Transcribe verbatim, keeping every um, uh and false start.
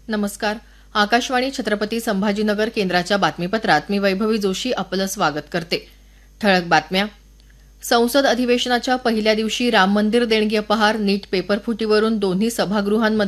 नमस्कार. आकाशवाणी छत्रपती संभाजीनगर केंद्राच्या बातमीपत्रात मी वैभवी जोशी आपलं स्वागत करते. ठळक बातम्या. संसद अधिवेशनाच्या पहिल्या दिवशी राम मंदिर देणगी अपहार नीट पेपर फुटीवरून दोन्ही सभागृहांमध्ये